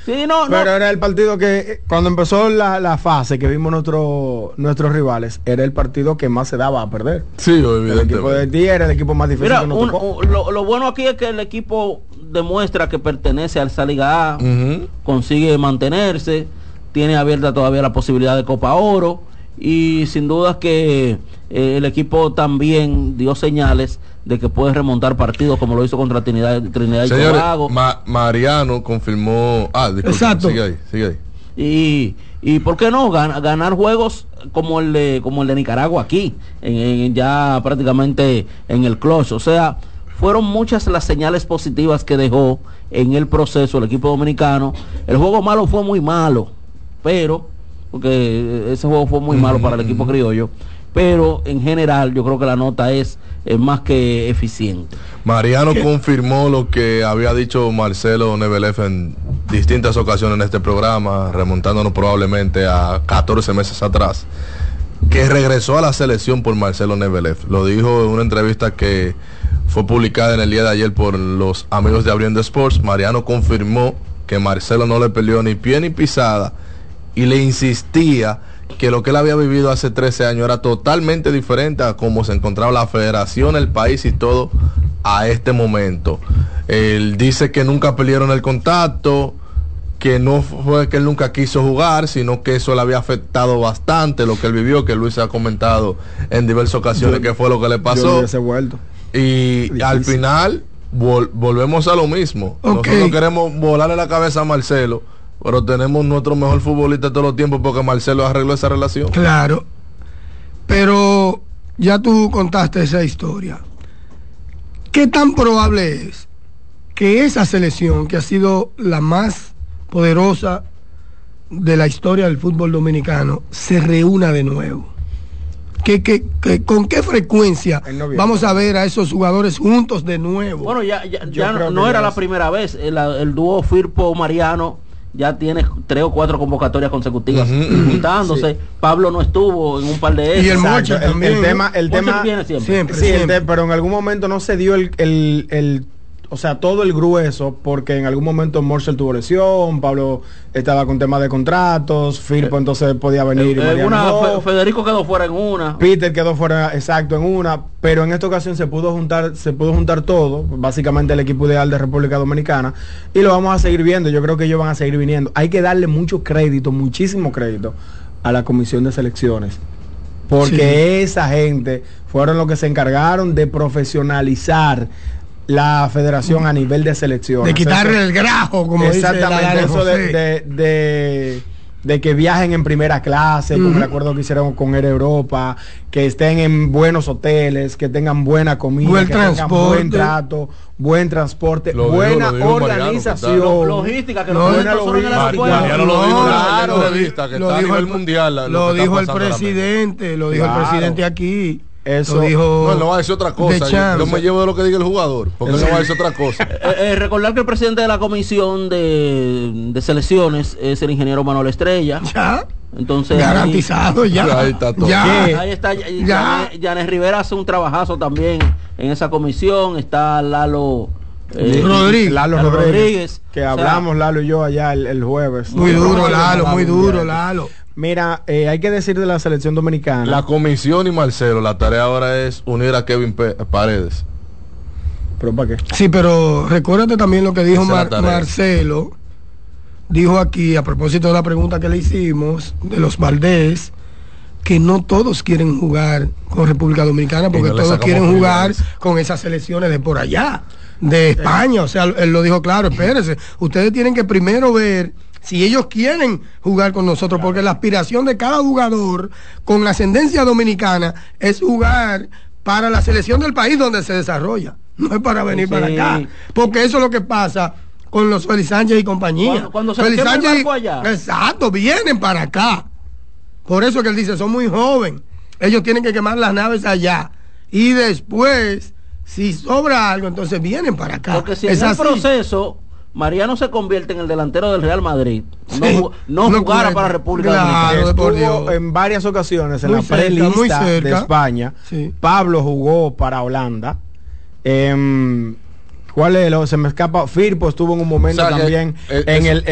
Sí, no, pero era el partido que cuando empezó la fase que vimos nuestros rivales, era el partido que más se daba a perder. Sí, evidentemente. El equipo de ti era el equipo más difícil. Mira, que nos tocó. lo bueno aquí es que el equipo demuestra que pertenece a esa Liga A, consigue mantenerse, tiene abierta todavía la posibilidad de Copa Oro, y sin duda que el equipo también dio señales de que puede remontar partidos como lo hizo contra Trinidad y Tobago. Mariano confirmó. Disculpa, exacto. Sigue ahí. Y por qué no ganar juegos como el de Nicaragua aquí, ya prácticamente en el clutch. O sea, fueron muchas las señales positivas que dejó en el proceso el equipo dominicano. El juego malo fue muy malo, porque ese juego fue muy malo para el equipo criollo, pero en general yo creo que la nota es más que eficiente. Mariano confirmó lo que había dicho Marcelo Nebelef en distintas ocasiones en este programa, remontándonos probablemente a 14 meses atrás, que regresó a la selección por Marcelo Nebelef. Lo dijo en una entrevista que fue publicada en el día de ayer por los amigos de Abriendo Sports. Mariano confirmó que Marcelo no le peleó ni pie ni pisada y le insistía que lo que él había vivido hace 13 años era totalmente diferente a cómo se encontraba la federación, el país y todo a este momento. Él dice que nunca pelearon el contacto, que no fue que él nunca quiso jugar, sino que eso le había afectado bastante lo que él vivió, que Luis ha comentado en diversas ocasiones que fue lo que le pasó. Y al final volvemos a lo mismo. Nosotros queremos volarle la cabeza a Marcelo, pero tenemos nuestro mejor futbolista de todos los tiempos porque Marcelo arregló esa relación. Claro, pero ya tú contaste esa historia. ¿Qué tan probable es que esa selección, que ha sido la más poderosa de la historia del fútbol dominicano, se reúna de nuevo? ¿Con qué frecuencia vamos a ver a esos jugadores juntos de nuevo? Bueno, ya no era la primera vez. El dúo Firpo-Mariano ya tiene 3 o 4 convocatorias consecutivas juntándose. Sí. Pablo no estuvo en un par de ellos. Y el Mocha también. El tema viene siempre. Siempre. Pero en algún momento no se dio o sea, todo el grueso, porque en algún momento Morcel tuvo lesión, Pablo estaba con temas de contratos, Firpo entonces podía venir. Federico quedó fuera en una. Peter quedó fuera, exacto, en una. Pero en esta ocasión se pudo juntar todo, básicamente el equipo ideal de República Dominicana, y lo vamos a seguir viendo. Yo creo que ellos van a seguir viniendo. Hay que darle mucho crédito, muchísimo crédito a la comisión de selecciones, porque esa gente fueron los que se encargaron de profesionalizar la federación a nivel de selecciones. De quitarle el grajo, como exactamente, dice eso de que viajen en primera clase, como el acuerdo que hicieron con Air Europa, que estén en buenos hoteles, que tengan buena comida, buen que transporte, tengan buen trato, buen transporte, buena organización, logística, que Mariano lo dijo en la entrevista, que está a nivel mundial. Lo dijo el presidente, aquí. Eso dijo. No va a decir otra cosa. Yo me llevo de lo que diga el jugador, porque no va a decir otra cosa. Recordar que el presidente de la comisión de selecciones es el ingeniero Manuel Estrella. Ya. Entonces garantizado ahí está todo. Ahí está. Yanes Rivera hace un trabajazo también en esa comisión. Está Lalo Rodríguez, que hablamos Lalo y yo allá el jueves. Muy duro Lalo. Mira, hay que decir de la selección dominicana. La comisión y Marcelo, la tarea ahora es unir a Kevin Paredes. ¿Pero para qué? Sí, pero recuérdate también lo que dijo Marcelo. Dijo aquí, a propósito de la pregunta que le hicimos, de los Valdés, que no todos quieren jugar con República Dominicana, porque todos quieren jugar con esas selecciones de por allá, de España. O sea, él lo dijo claro, espérense, ustedes tienen que primero ver si ellos quieren jugar con nosotros, porque la aspiración de cada jugador con ascendencia dominicana es jugar para la selección del país donde se desarrolla, no es para venir para acá, porque eso es lo que pasa con los Félix Sánchez y compañía. Cuando se Félix Sánchez allá. Exacto, vienen para acá. Por eso que él dice, son muy jóvenes, ellos tienen que quemar las naves allá y después, si sobra algo, entonces vienen para acá. Porque si en el proceso Mariano se convierte en el delantero del Real Madrid, no jugara para República Dominicana. Estuvo en varias ocasiones en la prelista de España. Pablo jugó para Holanda. ¿Cuál es? Se me escapa. Firpo estuvo en un momento también en el